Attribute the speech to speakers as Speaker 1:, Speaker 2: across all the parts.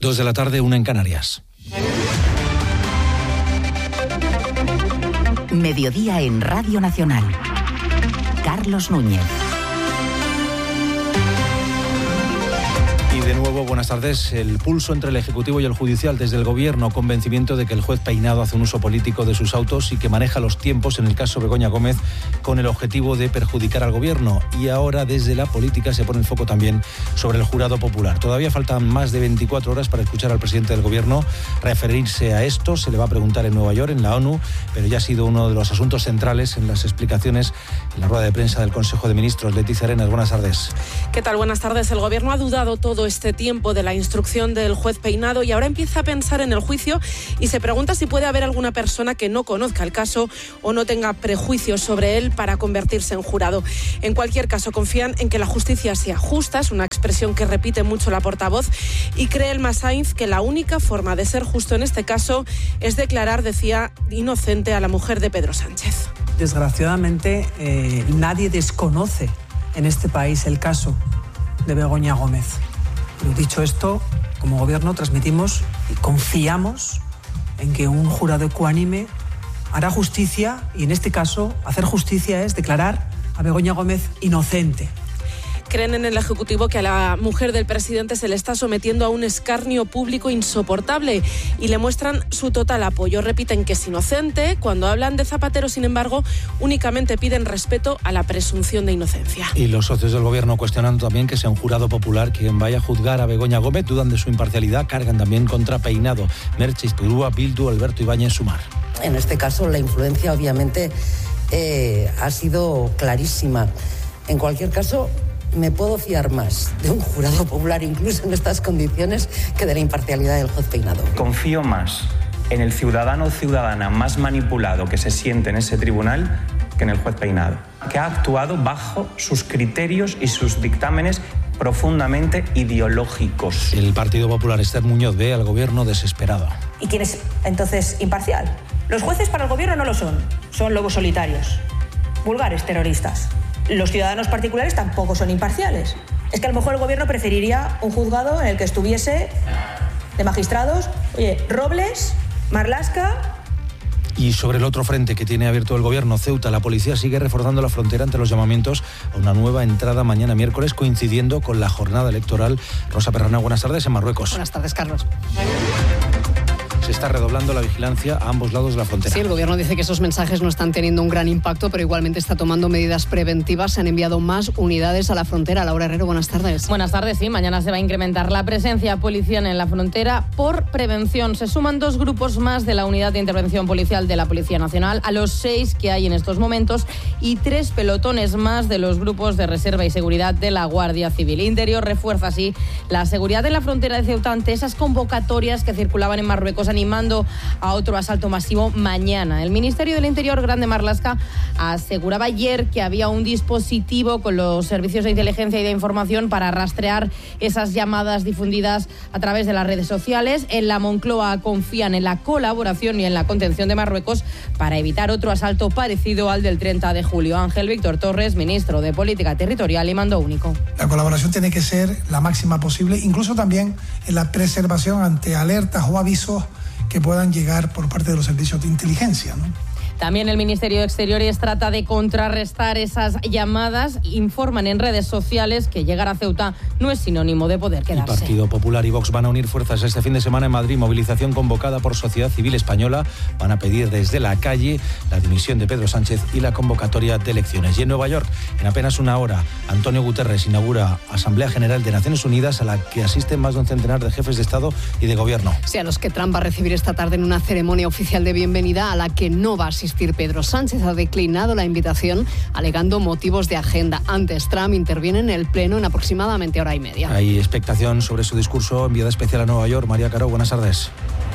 Speaker 1: 2 de la tarde, 1 en Canarias.
Speaker 2: Mediodía en Radio Nacional. Carlos Núñez.
Speaker 1: Y de nuevo, buenas tardes. El pulso entre el Ejecutivo y el Judicial. Desde el Gobierno, convencimiento de que el juez Peinado hace un uso político de sus autos y que maneja los tiempos en el caso Begoña Gómez con el objetivo de perjudicar al Gobierno. Y ahora, desde la política, se pone el foco también sobre el jurado popular. Todavía faltan más de 24 horas para escuchar al presidente del Gobierno referirse a esto. Se le va a preguntar en Nueva York, en la ONU, pero ya ha sido uno de los asuntos centrales en las explicaciones en la rueda de prensa del Consejo de Ministros. Leticia Arenas, buenas tardes.
Speaker 3: ¿Qué tal? Buenas tardes. El Gobierno ha dudado todo este tiempo de la instrucción del juez Peinado y ahora empieza a pensar en el juicio y se pregunta si puede haber alguna persona que no conozca el caso o no tenga prejuicios sobre él para convertirse en jurado. En cualquier caso, confían en que la justicia sea justa, es una expresión que repite mucho la portavoz, y cree Elma Sainz que la única forma de ser justo en este caso es declarar, decía, inocente a la mujer de Pedro Sánchez.
Speaker 4: Desgraciadamente, nadie desconoce en este país el caso de Begoña Gómez. Pero dicho esto, como Gobierno transmitimos y confiamos en que un jurado ecuánime hará justicia, y en este caso hacer justicia es declarar a Begoña Gómez inocente.
Speaker 3: Creen en el Ejecutivo que a la mujer del presidente se le está sometiendo a un escarnio público insoportable y le muestran su total apoyo. Repiten que es inocente. Cuando hablan de Zapatero, sin embargo, únicamente piden respeto a la presunción de inocencia.
Speaker 1: Y los socios del Gobierno cuestionan también que sea un jurado popular quien vaya a juzgar a Begoña Gómez, dudan de su imparcialidad, cargan también contra Peinado, Merche, Izpurúa, Bildu, Alberto Ibáñez, Sumar.
Speaker 5: En este caso, la influencia obviamente ha sido clarísima. En cualquier caso, me puedo fiar más de un jurado popular, incluso en estas condiciones, que de la imparcialidad del juez Peinado.
Speaker 6: Confío más en el ciudadano o ciudadana más manipulado que se siente en ese tribunal que en el juez Peinado, que ha actuado bajo sus criterios y sus dictámenes profundamente ideológicos.
Speaker 1: El Partido Popular, Esther Muñoz, ve al Gobierno desesperado.
Speaker 7: ¿Y quién es entonces imparcial? Los jueces para el Gobierno no lo son lobos solitarios, vulgares terroristas. Los ciudadanos particulares tampoco son imparciales. Es que a lo mejor el Gobierno preferiría un juzgado en el que estuviese de magistrados, Robles, Marlaska.
Speaker 1: Y sobre el otro frente que tiene abierto el Gobierno, Ceuta, la policía sigue reforzando la frontera ante los llamamientos a una nueva entrada mañana miércoles, coincidiendo con la jornada electoral. Rosa Perrona, buenas tardes en Marruecos.
Speaker 8: Buenas tardes, Carlos.
Speaker 1: Se está redoblando la vigilancia a ambos lados de la frontera.
Speaker 8: Sí, el Gobierno dice que esos mensajes no están teniendo un gran impacto, pero igualmente está tomando medidas preventivas. Se han enviado más unidades a la frontera. Laura Herrero, buenas tardes.
Speaker 9: Buenas tardes, sí. Mañana se va a incrementar la presencia policial en la frontera por prevención. Se suman 2 grupos más de la Unidad de Intervención Policial de la Policía Nacional a los 6 que hay en estos momentos y 3 pelotones más de los grupos de reserva y seguridad de la Guardia Civil. Interior refuerza así la seguridad en la frontera de Ceuta ante esas convocatorias que circulaban en Marruecos animando a otro asalto masivo mañana. El Ministerio del Interior, Grande Marlaska, aseguraba ayer que había un dispositivo con los servicios de inteligencia y de información para rastrear esas llamadas difundidas a través de las redes sociales. En la Moncloa confían en la colaboración y en la contención de Marruecos para evitar otro asalto parecido al del 30 de julio. Ángel Víctor Torres, ministro de Política Territorial y Mando Único.
Speaker 10: La colaboración tiene que ser la máxima posible, incluso también en la preservación ante alertas o avisos que puedan llegar por parte de los servicios de inteligencia, ¿no?
Speaker 9: También el Ministerio de Exteriores trata de contrarrestar esas llamadas. Informan en redes sociales que llegar a Ceuta no es sinónimo de poder quedarse.
Speaker 1: El Partido Popular y Vox van a unir fuerzas este fin de semana en Madrid. Movilización convocada por Sociedad Civil Española. Van a pedir desde la calle la dimisión de Pedro Sánchez y la convocatoria de elecciones. Y en Nueva York, en apenas una hora, Antonio Guterres inaugura Asamblea General de Naciones Unidas a la que asisten más de un centenar de jefes de Estado y de Gobierno.
Speaker 8: Sí, a los que Trump va a recibir esta tarde en una ceremonia oficial de bienvenida a la que no va a asistir Pedro Sánchez. Ha declinado la invitación alegando motivos de agenda. Antes, Trump interviene en el Pleno en aproximadamente hora y media.
Speaker 1: Hay expectación sobre su discurso. Enviada especial a Nueva York, María Caro, buenas tardes.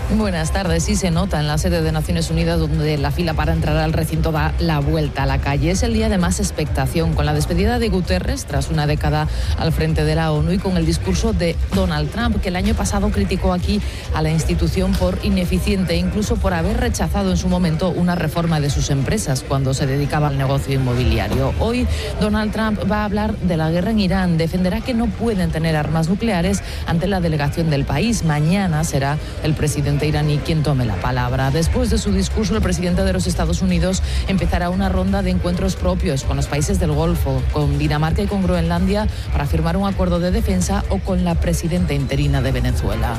Speaker 11: Buenas tardes. Sí se nota en la sede de Naciones Unidas, donde la fila para entrar al recinto da la vuelta a la calle. Es el día de más expectación, con la despedida de Guterres tras una década al frente de la ONU y con el discurso de Donald Trump, que el año pasado criticó aquí a la institución por ineficiente, incluso por haber rechazado en su momento una reforma de sus empresas cuando se dedicaba al negocio inmobiliario. Hoy Donald Trump va a hablar de la guerra en Irán, defenderá que no pueden tener armas nucleares ante la delegación del país. Mañana será el presidente iraní quien tome la palabra. Después de su discurso, el presidente de los Estados Unidos empezará una ronda de encuentros propios con los países del Golfo, con Dinamarca y con Groenlandia, para firmar un acuerdo de defensa, o con la presidenta interina de Venezuela.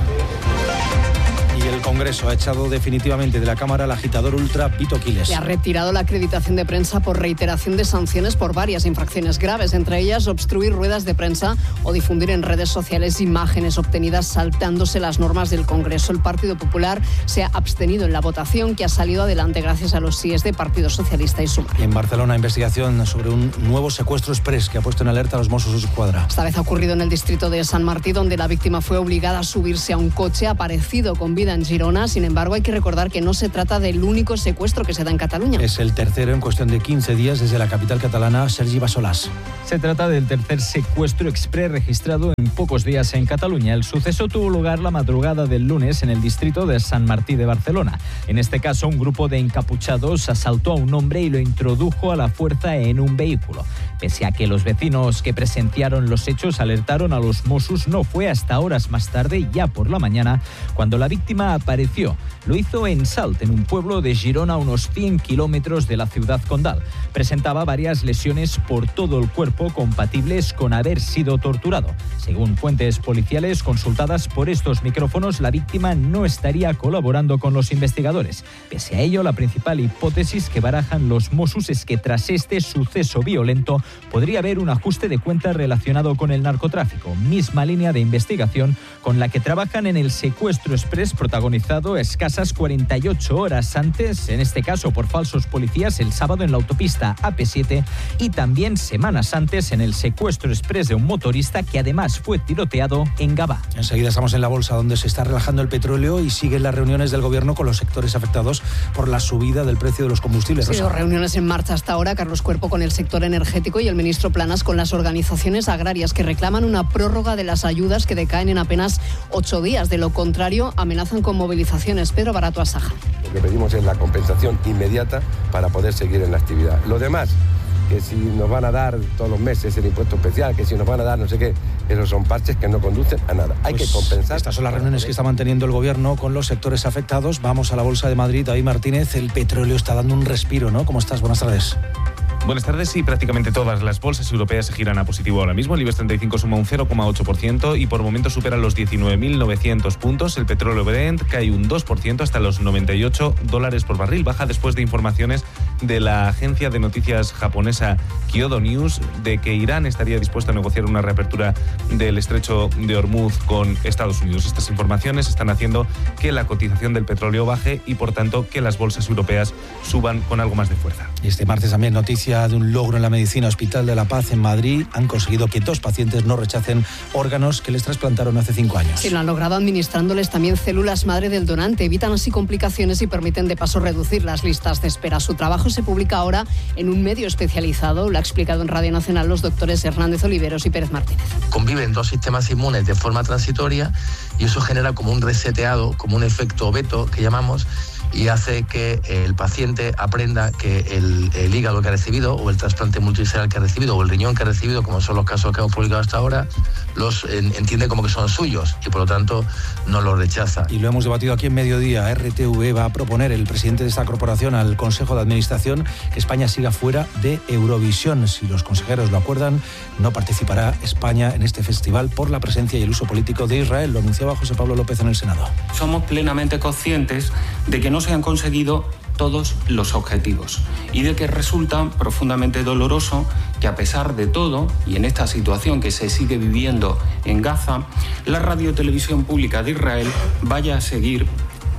Speaker 1: Y el Congreso ha echado definitivamente de la Cámara al agitador ultra Vito Quiles.
Speaker 8: Le ha retirado la acreditación de prensa por reiteración de sanciones por varias infracciones graves, entre ellas obstruir ruedas de prensa o difundir en redes sociales imágenes obtenidas saltándose las normas del Congreso. El Partido Popular se ha abstenido en la votación, que ha salido adelante gracias a los síes de Partido Socialista y Sumar.
Speaker 1: En Barcelona, investigación sobre un nuevo secuestro express que ha puesto en alerta a los Mossos d'Esquadra.
Speaker 8: Esta vez ha ocurrido en el distrito de Sant Martí, donde la víctima fue obligada a subirse a un coche aparecido con vida en Girona. Sin embargo, hay que recordar que no se trata del único secuestro que se da en Cataluña.
Speaker 1: Es el tercero en cuestión de 15 días desde la capital catalana. Sergi Bassolàs.
Speaker 12: Se trata del tercer secuestro exprés registrado en pocos días en Cataluña. El suceso tuvo lugar la madrugada del lunes en el distrito de Sant Martí de Barcelona. En este caso, un grupo de encapuchados asaltó a un hombre y lo introdujo a la fuerza en un vehículo. Pese a que los vecinos que presenciaron los hechos alertaron a los Mossos, no fue hasta horas más tarde, ya por la mañana, cuando la víctima apareció. Lo hizo en Salt, en un pueblo de Girona a unos 100 kilómetros de la ciudad condal. Presentaba varias lesiones por todo el cuerpo compatibles con haber sido torturado. Según fuentes policiales consultadas por estos micrófonos, la víctima no estaría colaborando con los investigadores. Pese a ello, la principal hipótesis que barajan los Mossos es que tras este suceso violento podría haber un ajuste de cuentas relacionado con el narcotráfico, misma línea de investigación con la que trabajan en el secuestro express protagonizado escasas 48 horas antes, en este caso por falsos policías, el sábado en la autopista AP7, y también semanas antes en el secuestro express de un motorista que además fue tiroteado en Gavà.
Speaker 1: Enseguida estamos en la bolsa, donde se está relajando el petróleo y siguen las reuniones del gobierno con los sectores afectados por la subida del precio de los combustibles.
Speaker 8: Sí, dos reuniones en marcha hasta ahora. Carlos Cuerpo con el sector energético y el ministro Planas con las organizaciones agrarias, que reclaman una prórroga de las ayudas que decaen en apenas 8 días. De lo contrario, amenazan con movilizaciones. Pedro Barato Asaja.
Speaker 13: Lo que pedimos es la compensación inmediata para poder seguir en la actividad. Lo demás, que si nos van a dar todos los meses el impuesto especial, que si nos van a dar no sé qué, esos son parches que no conducen a nada. Hay que compensar.
Speaker 1: Estas son las reuniones que está manteniendo el gobierno con los sectores afectados. Vamos a la Bolsa de Madrid. David Martínez, el petróleo está dando un respiro, ¿no? ¿Cómo estás? Buenas tardes.
Speaker 14: Buenas tardes. Sí, prácticamente todas las bolsas europeas se giran a positivo ahora mismo. El IBEX 35 suma un 0,8% y por momentos supera los 19.900 puntos. El petróleo Brent cae un 2% hasta los $98 por barril. Baja después de informaciones de la agencia de noticias japonesa Kyodo News de que Irán estaría dispuesto a negociar una reapertura del estrecho de Hormuz con Estados Unidos. Estas informaciones están haciendo que la cotización del petróleo baje y, por tanto, que las bolsas europeas suban con algo más de fuerza.
Speaker 1: Y este martes también noticia de un logro en la medicina. Hospital de la Paz en Madrid han conseguido que 2 pacientes no rechacen órganos que les trasplantaron hace 5 años.
Speaker 8: Sí, lo han logrado administrándoles también células madre del donante. Evitan así complicaciones y permiten de paso reducir las listas de espera. Su trabajo se publica ahora en un medio especializado. Lo ha explicado en Radio Nacional los doctores Hernández Oliveros y Pérez Martínez.
Speaker 15: Conviven 2 sistemas inmunes de forma transitoria y eso genera como un reseteado, como un efecto veto que llamamos, y hace que el paciente aprenda que el hígado que ha recibido, o el trasplante multicelular que ha recibido, o el riñón que ha recibido, como son los casos que hemos publicado hasta ahora, los entiende como que son suyos y por lo tanto no los rechaza.
Speaker 1: Y lo hemos debatido aquí en Mediodía. RTV va a proponer, el presidente de esta corporación, al Consejo de Administración, que España siga fuera de Eurovisión. Si los consejeros lo acuerdan, no participará España en este festival por la presencia y el uso político de Israel. Lo anunciaba José Pablo López en el Senado.
Speaker 16: Somos plenamente conscientes de que no se han conseguido todos los objetivos y de que resulta profundamente doloroso que, a pesar de todo, y en esta situación que se sigue viviendo en Gaza, la radiotelevisión pública de Israel vaya a seguir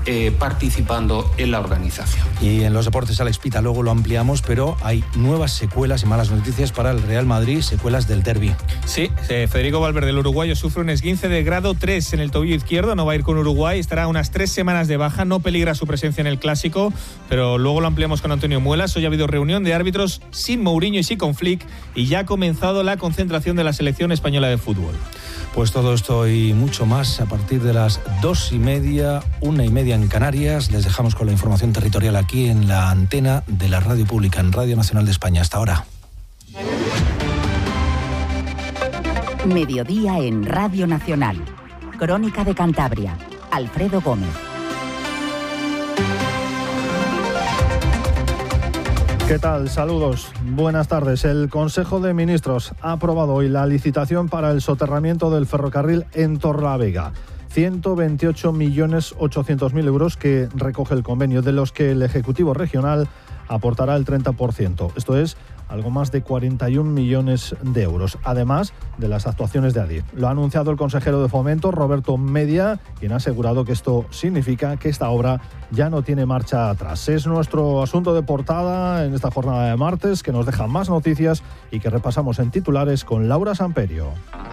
Speaker 16: participando en la organización.
Speaker 1: Y en los deportes, Alex Pita, luego lo ampliamos, pero hay nuevas secuelas y malas noticias para el Real Madrid, secuelas del derbi.
Speaker 17: Sí, Federico Valverde, el uruguayo, sufre un esguince de grado 3 en el tobillo izquierdo, no va a ir con Uruguay, estará unas 3 semanas de baja, no peligra su presencia en el Clásico, pero luego lo ampliamos con Antonio Muelas. Hoy ha habido reunión de árbitros sin Mourinho y sin con Flick y ya ha comenzado la concentración de la selección española de fútbol.
Speaker 1: Pues todo esto y mucho más a partir de las 2:30, 1:30 en Canarias. Les dejamos con la información territorial aquí en la antena de la Radio Pública, en Radio Nacional de España. Hasta ahora.
Speaker 2: Mediodía en Radio Nacional. Crónica de Cantabria. Alfredo Gómez.
Speaker 18: ¿Qué tal? Saludos. Buenas tardes. El Consejo de Ministros ha aprobado hoy la licitación para el soterramiento del ferrocarril en Torrelavega. 128.800.000 euros que recoge el convenio, de los que el Ejecutivo Regional aportará el 30%. Esto es algo más de 41 millones de euros, además de las actuaciones de Adif. Lo ha anunciado el consejero de Fomento, Roberto Media, quien ha asegurado que esto significa que esta obra ya no tiene marcha atrás. Es nuestro asunto de portada en esta jornada de martes, que nos deja más noticias y que repasamos en titulares con Laura Samperio.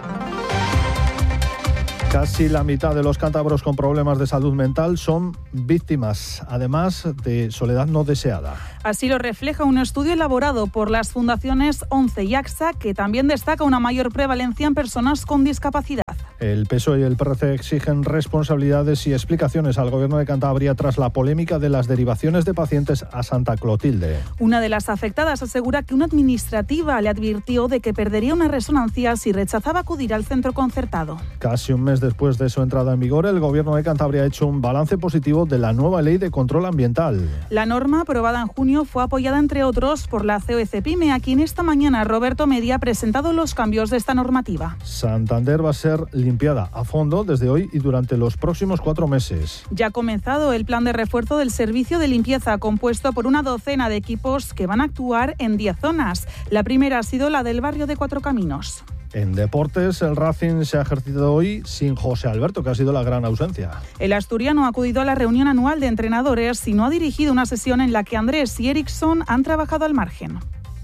Speaker 18: Casi la mitad de los cántabros con problemas de salud mental son víctimas, además de soledad no deseada.
Speaker 19: Así lo refleja un estudio elaborado por las fundaciones ONCE y AXA, que también destaca una mayor prevalencia en personas con discapacidad.
Speaker 18: El PSOE y el PRC exigen responsabilidades y explicaciones al Gobierno de Cantabria tras la polémica de las derivaciones de pacientes a Santa Clotilde.
Speaker 19: Una de las afectadas asegura que una administrativa le advirtió de que perdería una resonancia si rechazaba acudir al centro concertado.
Speaker 18: Casi un mes después de su entrada en vigor, el Gobierno de Cantabria ha hecho un balance positivo de la nueva Ley de Control Ambiental.
Speaker 19: La norma, aprobada en junio, fue apoyada, entre otros, por la COE-CEPIME, a quien esta mañana Roberto Media ha presentado los cambios de esta normativa.
Speaker 18: Santander va a ser limpiada a fondo desde hoy y durante los próximos 4 meses.
Speaker 19: Ya ha comenzado el plan de refuerzo del servicio de limpieza, compuesto por una docena de equipos que van a actuar en 10 zonas. La primera ha sido la del barrio de Cuatro Caminos.
Speaker 18: En deportes, el Racing se ha ejercitado hoy sin José Alberto, que ha sido la gran ausencia.
Speaker 19: El asturiano ha acudido a la reunión anual de entrenadores y no ha dirigido una sesión en la que Andrés y Eriksson han trabajado al margen.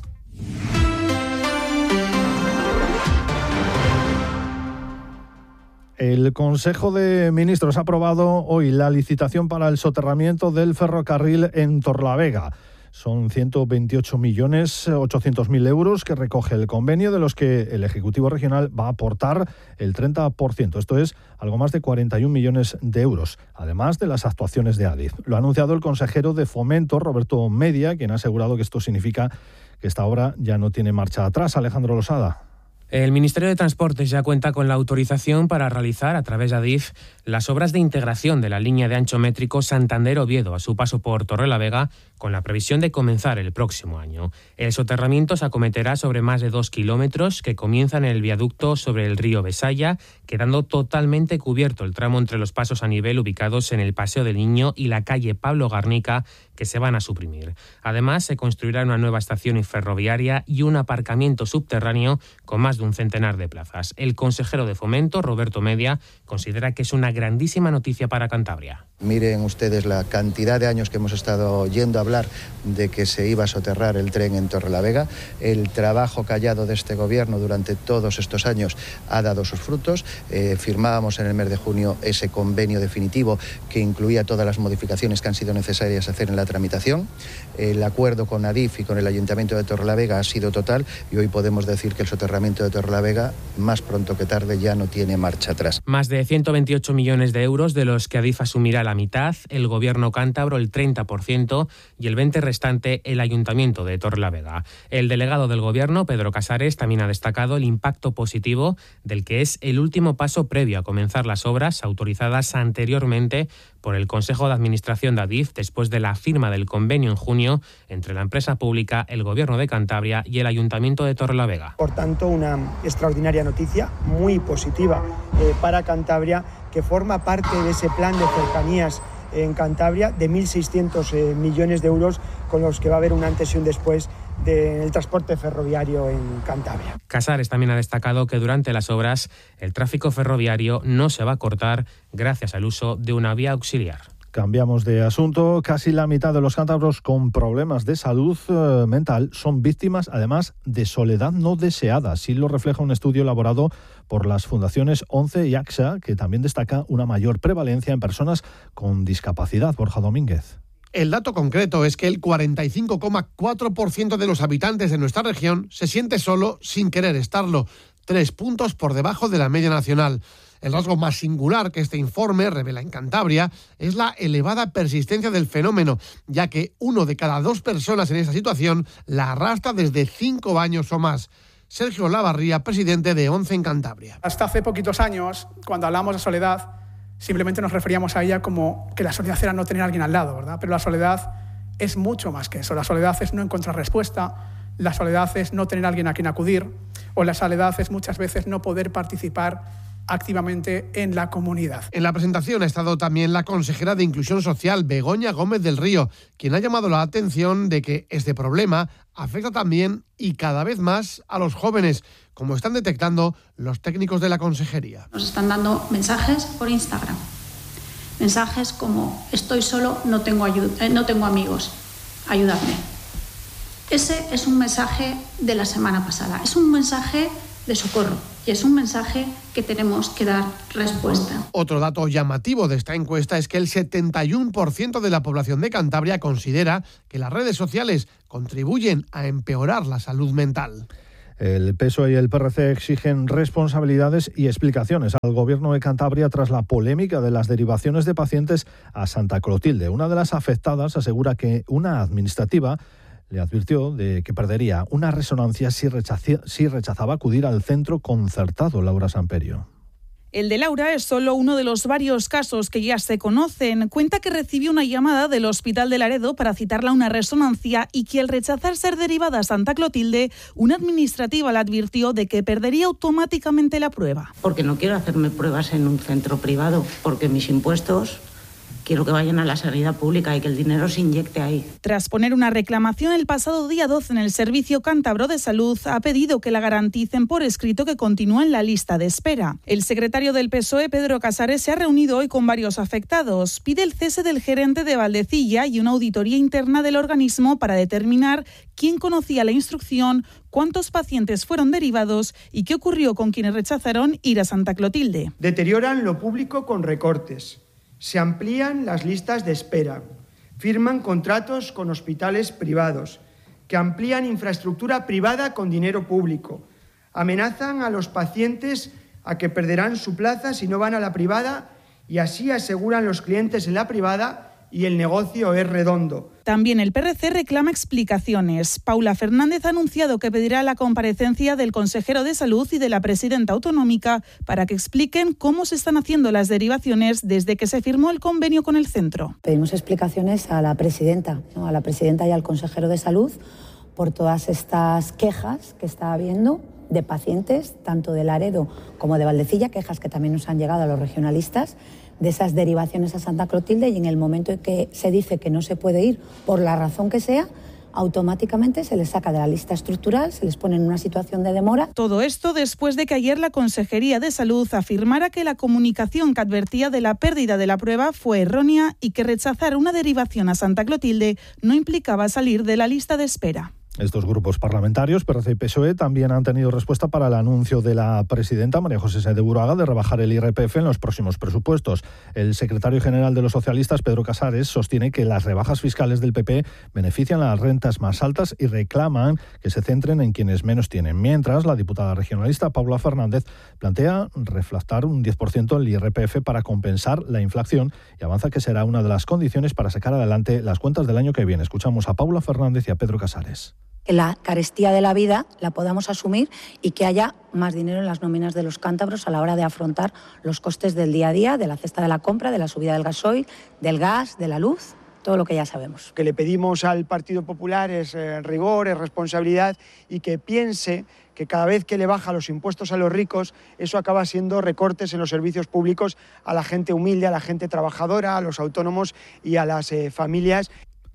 Speaker 18: El Consejo de Ministros ha aprobado hoy la licitación para el soterramiento del ferrocarril en Torrelavega. Son 128.800.000 euros que recoge el convenio, de los que el Ejecutivo Regional va a aportar el 30%. Esto es algo más de 41 millones de euros, además de las actuaciones de Adif. Lo ha anunciado el consejero de Fomento, Roberto Media, quien ha asegurado que esto significa que esta obra ya no tiene marcha atrás. Alejandro Losada.
Speaker 20: El Ministerio de Transportes ya cuenta con la autorización para realizar, a través de Adif, las obras de integración de la línea de ancho métrico Santander-Oviedo a su paso por Torrelavega, con la previsión de comenzar el próximo año. El soterramiento se acometerá sobre más de 2 kilómetros, que comienzan en el viaducto sobre el río Besaya, quedando totalmente cubierto el tramo entre los pasos a nivel ubicados en el Paseo del Niño y la calle Pablo Garnica, que se van a suprimir. Además, se construirá una nueva estación ferroviaria y un aparcamiento subterráneo con más de un centenar de plazas. El consejero de Fomento, Roberto Media, considera que es una grandísima noticia para Cantabria.
Speaker 21: Miren ustedes la cantidad de años que hemos estado oyendo hablar de que se iba a soterrar el tren en Torrelavega. El trabajo callado de este gobierno durante todos estos años ha dado sus frutos. Firmábamos en el mes de junio ese convenio definitivo que incluía todas las modificaciones que han sido necesarias hacer en la tramitación. El acuerdo con Adif y con el Ayuntamiento de Torrelavega ha sido total y hoy podemos decir que el soterramiento de Torrelavega, más pronto que tarde, ya no tiene marcha atrás.
Speaker 20: Más de 128 millones de euros, de los que Adif asumirá la mitad, el Gobierno cántabro el 30% y el 20% restante el Ayuntamiento de Torrelavega. El delegado del Gobierno, Pedro Casares, también ha destacado el impacto positivo del que es el último paso previo a comenzar las obras autorizadas anteriormente por el Consejo de Administración de Adif después de la firma del convenio en junio entre la empresa pública, el Gobierno de Cantabria y el Ayuntamiento de Torrelavega.
Speaker 22: Por tanto, una extraordinaria noticia, muy positiva para Cantabria, que forma parte de ese plan de cercanías en Cantabria de 1.600 millones de euros, con los que va a haber un antes y un después del transporte ferroviario en Cantabria.
Speaker 20: Casares también ha destacado que durante las obras el tráfico ferroviario no se va a cortar gracias al uso de una vía auxiliar.
Speaker 18: Cambiamos de asunto. Casi la mitad de los cántabros con problemas de salud mental son víctimas, además, de soledad no deseada. Así lo refleja un estudio elaborado por las fundaciones ONCE y AXA, que también destaca una mayor prevalencia en personas con discapacidad. Borja Domínguez.
Speaker 3: El dato concreto es que el 45,4% de los habitantes de nuestra región se siente solo sin querer estarlo, 3 puntos por debajo de la media nacional. El rasgo más singular que este informe revela en Cantabria es la elevada persistencia del fenómeno, ya que 1 de cada 2 personas en esta situación la arrastra desde 5 años o más. Sergio Lavarría, presidente de ONCE en Cantabria.
Speaker 4: Hasta hace poquitos años, cuando hablamos de soledad, simplemente nos referíamos a ella como que la soledad era no tener a alguien al lado, ¿verdad? Pero la soledad es mucho más que eso. La soledad es no encontrar respuesta, la soledad es no tener a alguien a quien acudir, o la soledad es muchas veces no poder participar activamente en la comunidad.
Speaker 3: En la presentación ha estado también la consejera de Inclusión Social, Begoña Gómez del Río, quien ha llamado la atención de que este problema afecta también y cada vez más a los jóvenes, como están detectando los técnicos de la consejería.
Speaker 23: Nos están dando mensajes por Instagram, mensajes como estoy solo, no tengo amigos, ayudadme. Ese es un mensaje de la semana pasada, es un mensaje de socorro y es un mensaje que tenemos que dar respuesta.
Speaker 3: Otro dato llamativo de esta encuesta es que el 71% de la población de Cantabria considera que las redes sociales contribuyen a empeorar la salud mental.
Speaker 18: El PSOE y el PRC exigen responsabilidades y explicaciones al Gobierno de Cantabria tras la polémica de las derivaciones de pacientes a Santa Clotilde. Una de las afectadas asegura que una administrativa le advirtió de que perdería una resonancia si rechazaba acudir al centro concertado. Laura Samperio.
Speaker 19: El de Laura es solo uno de los varios casos que ya se conocen. Cuenta que recibió una llamada del Hospital de Laredo para citarla a una resonancia y que al rechazar ser derivada a Santa Clotilde, una administrativa le advirtió de que perdería automáticamente la prueba.
Speaker 24: Porque no quiero hacerme pruebas en un centro privado, porque mis impuestos quiero que vayan a la sanidad pública y que el dinero se inyecte ahí.
Speaker 19: Tras poner una reclamación el pasado día 12 en el Servicio Cántabro de Salud, ha pedido que la garanticen por escrito que continúa en la lista de espera. El secretario del PSOE, Pedro Casares, se ha reunido hoy con varios afectados. Pide el cese del gerente de Valdecilla y una auditoría interna del organismo para determinar quién conocía la instrucción, cuántos pacientes fueron derivados y qué ocurrió con quienes rechazaron ir a Santa Clotilde.
Speaker 22: Deterioran lo público con recortes. Se amplían las listas de espera, firman contratos con hospitales privados, que amplían infraestructura privada con dinero público, amenazan a los pacientes a que perderán su plaza si no van a la privada y así aseguran los clientes en la privada y el negocio es redondo.
Speaker 19: También el PRC reclama explicaciones. Paula Fernández ha anunciado que pedirá la comparecencia del consejero de Salud y de la presidenta autonómica para que expliquen cómo se están haciendo las derivaciones desde que se firmó el convenio con el centro.
Speaker 25: Pedimos explicaciones a la presidenta, ¿no? A la presidenta y al consejero de Salud por todas estas quejas que está habiendo de pacientes, tanto de Laredo como de Valdecilla, quejas que también nos han llegado a los regionalistas, de esas derivaciones a Santa Clotilde, y en el momento en que se dice que no se puede ir por la razón que sea, automáticamente se les saca de la lista estructural, se les pone en una situación de demora.
Speaker 19: Todo esto después de que ayer la Consejería de Salud afirmara que la comunicación que advertía de la pérdida de la prueba fue errónea y que rechazar una derivación a Santa Clotilde no implicaba salir de la lista de espera.
Speaker 18: Estos grupos parlamentarios, PRC y PSOE, también han tenido respuesta para el anuncio de la presidenta María José Sáenz de Buruaga de rebajar el IRPF en los próximos presupuestos. El secretario general de los socialistas, Pedro Casares, sostiene que las rebajas fiscales del PP benefician a las rentas más altas y reclaman que se centren en quienes menos tienen. Mientras, la diputada regionalista Paula Fernández plantea reflactar un 10% el IRPF para compensar la inflación y avanza que será una de las condiciones para sacar adelante las cuentas del año que viene. Escuchamos a Paula Fernández y a Pedro Casares.
Speaker 25: Que la carestía de la vida la podamos asumir y que haya más dinero en las nóminas de los cántabros a la hora de afrontar los costes del día a día, de la cesta de la compra, de la subida del gasoil, del gas, de la luz, todo lo que ya sabemos.
Speaker 22: Lo que le pedimos al Partido Popular es rigor, es responsabilidad y que piense que cada vez que le baja los impuestos a los ricos, eso acaba siendo recortes en los servicios públicos a la gente humilde, a la gente trabajadora, a los autónomos y a las familias.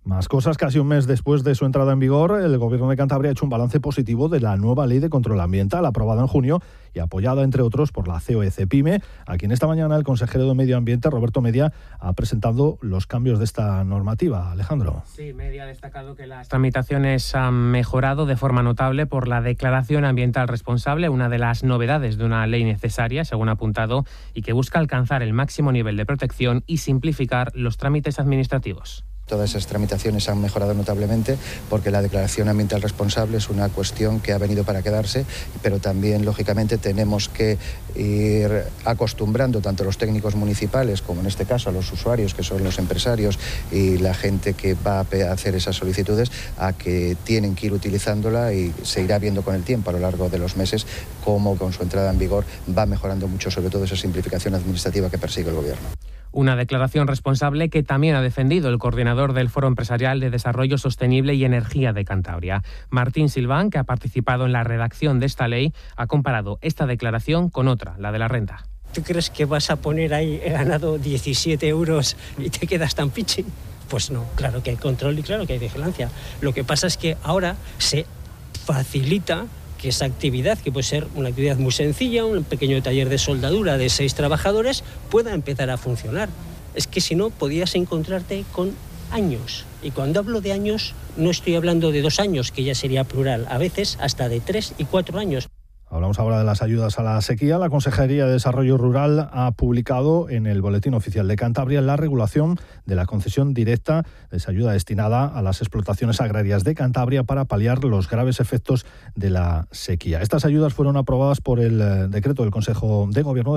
Speaker 18: Más cosas. Casi un mes después de su entrada en vigor, el Gobierno de Cantabria ha hecho un balance positivo de la nueva Ley de Control Ambiental, aprobada en junio y apoyada, entre otros, por la COE-CEPIME, a quien esta mañana el consejero de Medio Ambiente, Roberto Media, ha presentado los cambios de esta normativa. Alejandro.
Speaker 20: Sí, Media ha destacado que las tramitaciones han mejorado de forma notable por la declaración ambiental responsable, una de las novedades de una ley necesaria, según ha apuntado, y que busca alcanzar el máximo nivel de protección y simplificar los trámites administrativos.
Speaker 21: Todas esas tramitaciones han mejorado notablemente porque la declaración ambiental responsable es una cuestión que ha venido para quedarse, pero también, lógicamente, tenemos que ir acostumbrando tanto a los técnicos municipales como, en este caso, a los usuarios, que son los empresarios y la gente que va a hacer esas solicitudes, a que tienen que ir utilizándola, y se irá viendo con el tiempo, a lo largo de los meses, cómo con su entrada en vigor va mejorando mucho, sobre todo esa simplificación administrativa que persigue el Gobierno.
Speaker 20: Una declaración responsable que también ha defendido el coordinador del Foro Empresarial de Desarrollo Sostenible y Energía de Cantabria. Martín Silván, que ha participado en la redacción de esta ley, ha comparado esta declaración con otra, la de la renta.
Speaker 5: ¿Tú crees que vas a poner ahí, he ganado 17 euros y te quedas tan pichi? Pues no, claro que hay control y claro que hay vigilancia. Lo que pasa es que ahora se facilita que esa actividad, que puede ser una actividad muy sencilla, un pequeño taller de soldadura de 6 trabajadores, pueda empezar a funcionar. Es que si no, podías encontrarte con años. Y cuando hablo de años, no estoy hablando de 2 años, que ya sería plural, a veces hasta de 3 y 4 años.
Speaker 18: Hablamos ahora de las ayudas a la sequía. La Consejería de Desarrollo Rural ha publicado en el Boletín Oficial de Cantabria la regulación de la concesión directa de esa ayuda destinada a las explotaciones agrarias de Cantabria para paliar los graves efectos de la sequía. Estas ayudas fueron aprobadas por el decreto del Consejo de Gobierno